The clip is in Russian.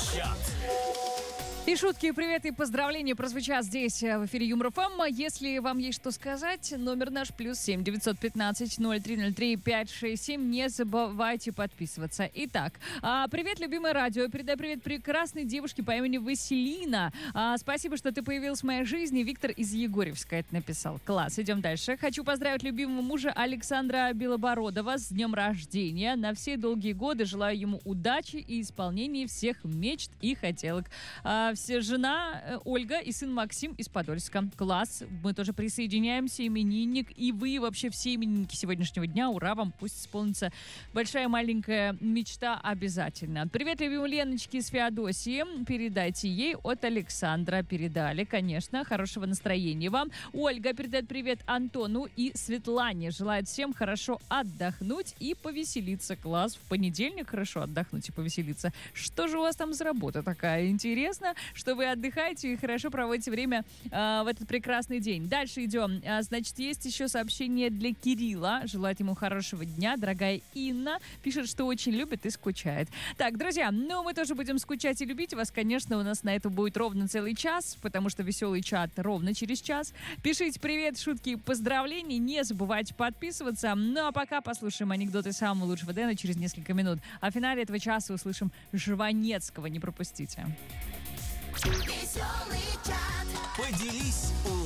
Чат. И шутки, привет и поздравления прозвучат здесь, в эфире Юмор ФМ. Если вам есть что сказать, номер наш +7 915 0303 567. Не забывайте подписываться. Итак, привет, любимое радио. Передай привет прекрасной девушке по имени Василина. Спасибо, что ты появилась в моей жизни. Виктор из Егорьевска это написал. Класс, идем дальше. Хочу поздравить любимого мужа Александра Белобородова с днем рождения. На все долгие годы желаю ему удачи и исполнения всех мечт и хотелок. Жена Ольга и сын Максим из Подольска. Класс. Мы тоже присоединяемся. Именинник. И вы, вообще все именинники сегодняшнего дня. Ура вам. Пусть исполнится большая маленькая мечта обязательно. Привет, любимой Леночке из Феодосии. Передайте ей от Александра. Передали, конечно. Хорошего настроения вам. Ольга передает привет Антону и Светлане. Желает всем хорошо отдохнуть и повеселиться. Класс. В понедельник хорошо отдохнуть и повеселиться. Что же у вас там за работа такая? Интересно, что вы отдыхаете и хорошо проводите время в этот прекрасный день. Дальше идем. Значит, есть еще сообщение для Кирилла. Желать ему хорошего дня. Дорогая Инна пишет, что очень любит и скучает. Так, друзья, мы тоже будем скучать и любить вас. Конечно, у нас на это будет ровно целый час, потому что веселый чат ровно через час. Пишите привет, шутки, поздравления. Не забывайте подписываться. Ну, а пока послушаем анекдоты самого лучшего Дэна через несколько минут. А в финале этого часа услышим Жванецкого. Не пропустите. Поделись